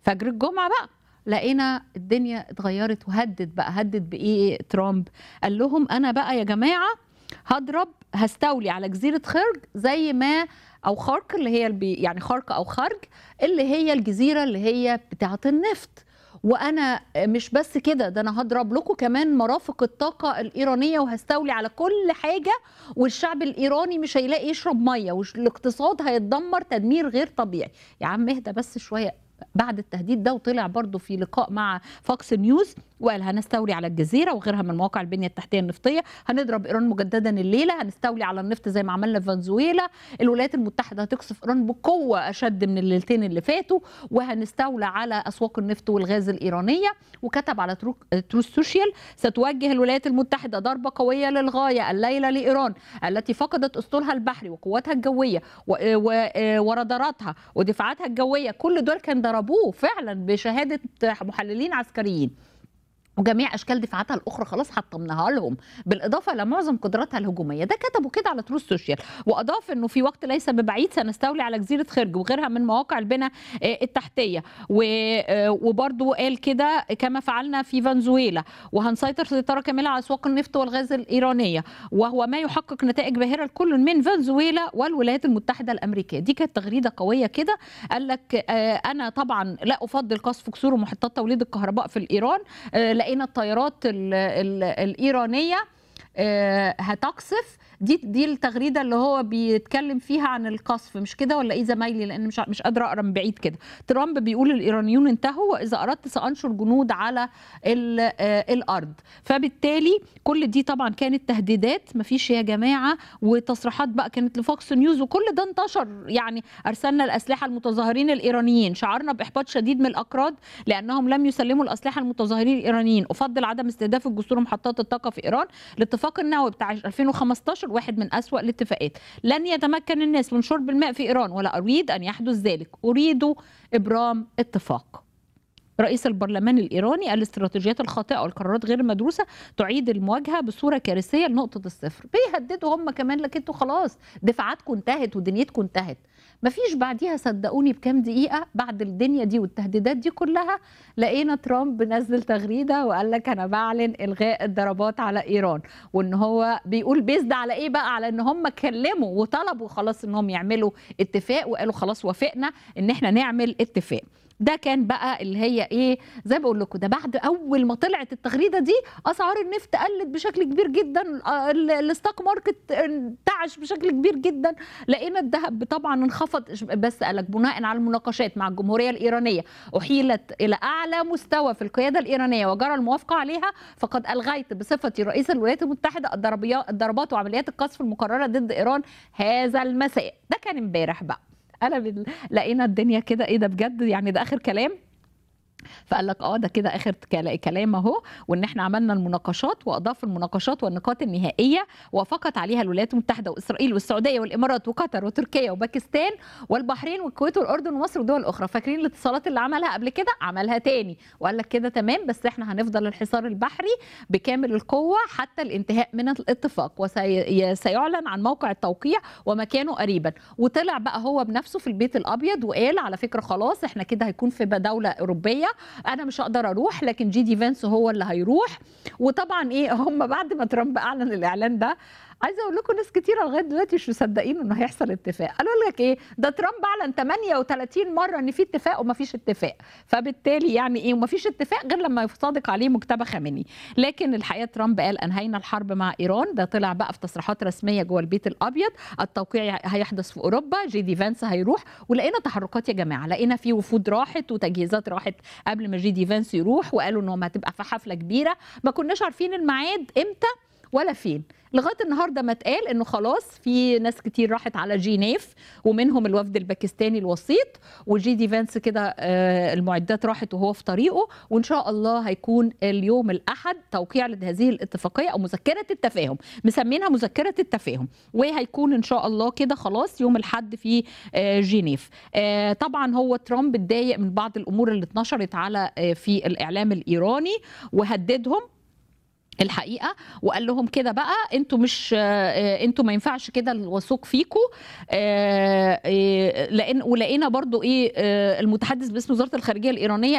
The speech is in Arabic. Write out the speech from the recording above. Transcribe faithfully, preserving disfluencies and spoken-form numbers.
فجر الجمعة بقى لقينا الدنيا اتغيّرت وهدِّد بقى، هدِّد بإيه ترامب؟ قال لهم أنا بقى يا جماعة هاضرب هاستولي على جزيرة خِرْج زي ما أو خَرْق اللي هي البي يعني خَرْق أو خَرْج اللي هي الجزيرة اللي هي بتاعة النفط، وأنا مش بس كده، ده أنا هاضرب لكم كمان مرافق الطاقة الإيرانية وهاستولي على كل حاجة والشعب الإيراني مش هيلاقي يشرب مَيّة وش الاقتصاد هيتدمّر تدمير غير طبيعي. يا عم اهدى بس شوية بعد التهديد ده وطلع برضه في لقاء مع فوكس نيوز وقال هنستولي على الجزيرة وغيرها من مواقع البنية التحتية النفطية، هنضرب إيران مجددًا الليلة، هنستولي على النفط زي ما عملنا في فنزويلا، الولايات المتحدة هتقصف إيران بقوة أشد من الليلتين اللي فاتوا، وهنستولى على أسواق النفط والغاز الإيرانية، وكتب على تروك تروث سوشيال ستوجه الولايات المتحدة ضربة قوية للغاية الليلة لإيران التي فقدت أسطولها البحري وقواتها الجوية و و وراداراتها ودفاعاتها الجوية، كل دول كان ضربوه فعلًا بشهادة محللين عسكريين. وجميع اشكال دفاعاتها الاخرى خلاص حطمناها لهم بالاضافه الى معظم قدراتها الهجوميه. ده كتبوا كده على تروث سوشيال، واضاف انه في وقت ليس ببعيد سنستولي على جزيره خرج وغيرها من مواقع البنى التحتيه، وبرضه قال كده كما فعلنا في فنزويلا، وهنسيطر سيطره كامله على اسواق النفط والغاز الايرانيه، وهو ما يحقق نتائج باهره لكل من فنزويلا والولايات المتحده الامريكيه. دي كانت تغريده قويه كده، قال لك انا طبعا لا افضل قصف كسور ومحطات توليد الكهرباء في الايران، لقينا الطيارات ال ال الإيرانية هتقصف. دي دي التغريده اللي هو بيتكلم فيها عن القصف، مش كده ولا ايه زمايلي؟ لان مش مش قادره اقرا من بعيد كده. ترامب بيقول الايرانيون انتهوا واذا اردت سانشر جنود على الارض. فبالتالي كل دي طبعا كانت تهديدات، مفيش يا جماعه، وتصريحات بقى كانت لفوكس نيوز، وكل ده انتشر. يعني ارسلنا الاسلحه المتظاهرين الايرانيين، شعرنا باحباط شديد من الاكراد لانهم لم يسلموا الاسلحه المتظاهرين الايرانيين، افضل عدم استهداف الجسور ومحطات الطاقه في ايران. الاتفاق النووي بتاع ألفين وخمستاشر واحد من أسوأ الاتفاقات. لن يتمكن الناس من شرب الماء في إيران ولا أريد أن يحدث ذلك، أريد إبرام اتفاق. رئيس البرلمان الإيراني الاستراتيجيات الخاطئة والقرارات غير المدروسة تعيد المواجهة بصورة كارثية لنقطة الصفر. بيهددوا هم كمان، لك انتوا خلاص دفاعاتكم انتهت ودنيتكم انتهت. مفيش بعديها صدقوني بكام دقيقة بعد الدنيا دي والتهديدات دي كلها لقينا ترامب نزل تغريدة وقال لك أنا بعلن إلغاء الضربات على إيران، وإن هو بيقول بيزد على إيه بقى؟ على إن هم كلموا وطلبوا خلاص إنهم يعملوا اتفاق، وقالوا خلاص وافقنا إن إحنا نعمل اتفاق. ده كان بقى اللي هي ايه زي بقول لكم، ده بعد اول ما طلعت التغريده دي اسعار النفط قلت بشكل كبير جدا، الستوك ماركت انتعش بشكل كبير جدا، لقينا الذهب طبعا انخفض. بس قالك بناء على المناقشات مع الجمهوريه الايرانيه احيلت الى اعلى مستوى في القياده الايرانيه وجرى الموافقه عليها، فقد الغيت بصفتي رئيس الولايات المتحده الضربات وعمليات القصف المقرره ضد ايران هذا المساء. ده كان امبارح بقى. انا بال... لقينا الدنيا كده ايه ده بجد، يعني ده اخر كلام. فقال لك اه ده كده اخر كلام اهو، وان احنا عملنا المناقشات، واضاف المناقشات والنقاط النهائيه وافقت عليها الولايات المتحده واسرائيل والسعوديه والامارات وقطر وتركيا وباكستان والبحرين والكويت والاردن ومصر ودول اخرى. فاكرين الاتصالات اللي عملها قبل كده؟ عملها تاني وقال لك كده تمام، بس احنا هنفضل الحصار البحري بكامل القوه حتى الانتهاء من الاتفاق، وسيعلن عن موقع التوقيع ومكانه قريبا. وطلع بقى هو بنفسه في البيت الابيض وقال على فكره خلاص احنا كده هيكون في دوله اوروبيه، انا مش هقدر اروح لكن جي دي فانس هو اللي هيروح. وطبعا ايه هم بعد ما ترامب اعلن الاعلان ده، عايزه اقول لكم ناس كتيره لغايه دلوقتي مش مصدقين انه هيحصل اتفاق. قالوا لك ايه ده ترامب اعلن ثمانية وثلاثين مره ان في اتفاق وما فيش اتفاق، فبالتالي يعني ايه وما فيش اتفاق غير لما يصادق عليه مجتبى خامنئي. لكن الحقيقه ترامب قال انهينا الحرب مع ايران، ده طلع بقى في تصريحات رسميه جوه البيت الابيض. التوقيع هيحدث في اوروبا، جي دي فانس هيروح، ولقينا تحركات يا جماعه، لقينا في وفود راحت وتجهيزات راحت قبل ما جي دي فانس يروح، وقالوا انهم هتبقى في حفله كبيره ما كناش عارفين الميعاد امتى ولا فين. لغايه النهارده ما اتقال انه خلاص في ناس كتير راحت على جينيف ومنهم الوفد الباكستاني الوسيط، وجي دي فانس كده المعدات راحت وهو في طريقه، وان شاء الله هيكون اليوم الاحد توقيع لهذه الاتفاقيه او مذكره التفاهم، مسمينها مذكره التفاهم، وهيكون ان شاء الله كده خلاص يوم الاحد في جينيف. طبعا هو ترامب اتضايق من بعض الامور اللي اتنشرت على في الاعلام الايراني وهددهم الحقيقة، وقال لهم كده بقى أنتم مش آآ أنتم ما ينفعش كده الوثوق فيكم آآ آآ لإن ولقينا برضه إيه آآ المتحدث باسم وزارة الخارجية الإيرانية